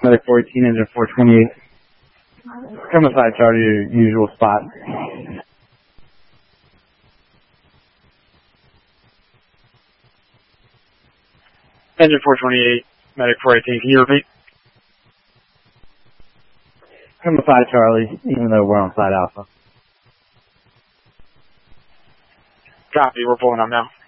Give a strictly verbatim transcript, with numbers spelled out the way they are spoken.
Medic four eighteen, engine four twenty-eight. Come aside, Charlie, your usual spot. Engine four twenty-eight, Medic four eighteen, can you repeat? Come aside, Charlie, even though we're on side alpha. Copy, we're pulling up now.